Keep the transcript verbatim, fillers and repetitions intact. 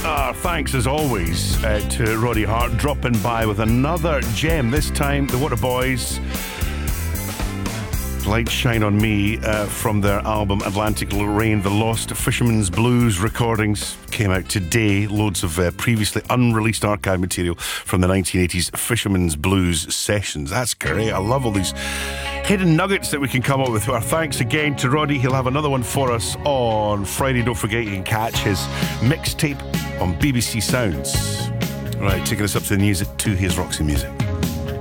Uh, thanks as always uh, to Roddy Hart dropping by with another gem. This time, the Waterboys, Light Shine on Me, uh, from their album Atlantic Rain. The Lost Fisherman's Blues recordings came out today. Loads of uh, previously unreleased archive material from the nineteen eighties Fisherman's Blues sessions. That's great. I love all these hidden nuggets that we can come up with. Our thanks again to Roddy. He'll have another one for us on Friday. Don't forget you can catch his mixtape on B B C Sounds. Right, taking us up to the news at two. Here's Roxy Music.